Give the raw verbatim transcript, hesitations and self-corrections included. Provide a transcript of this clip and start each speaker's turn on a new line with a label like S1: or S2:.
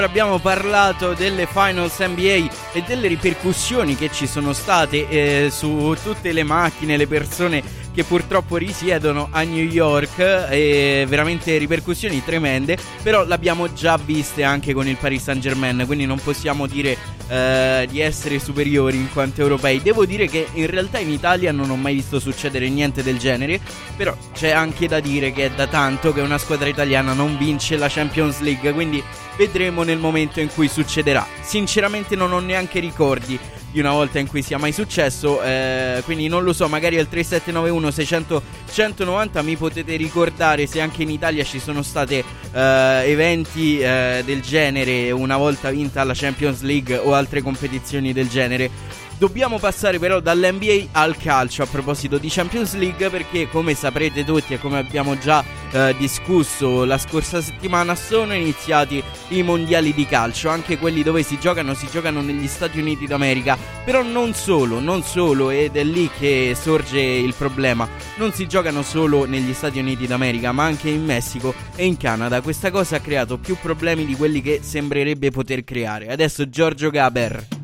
S1: Abbiamo parlato delle finals N B A e delle ripercussioni che ci sono state eh, su tutte le macchine, le persone che purtroppo risiedono a New York, e veramente ripercussioni tremende, però l'abbiamo già viste anche con il Paris Saint-Germain, quindi non possiamo dire eh, di essere superiori in quanto europei. Devo dire che in realtà in Italia non ho mai visto succedere niente del genere, però c'è anche da dire che è da tanto che una squadra italiana non vince la Champions League, quindi vedremo nel momento in cui succederà. Sinceramente non ho neanche ricordi di una volta in cui sia mai successo, eh, quindi non lo so, magari al tre sette nove uno sei zero zero uno zero nove zero mi potete ricordare se anche in Italia ci sono state eh, eventi eh, del genere una volta vinta la Champions League o altre competizioni del genere. Dobbiamo passare però dall'N B A al calcio a proposito di Champions League, perché come saprete tutti e come abbiamo già eh, discusso la scorsa settimana, sono iniziati i mondiali di calcio, anche quelli dove si giocano, si giocano negli Stati Uniti d'America, però non solo, non solo, ed è lì che sorge il problema, non si giocano solo negli Stati Uniti d'America, ma anche in Messico e in Canada. Questa cosa ha creato più problemi di quelli che sembrerebbe poter creare. Adesso Giorgio Gaber.